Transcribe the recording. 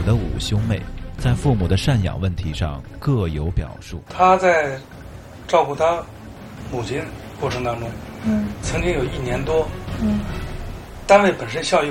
的五兄妹在父母的赡养问题上各有表述。 他在照顾他母亲过程当中，曾经有1年多，单位本身效益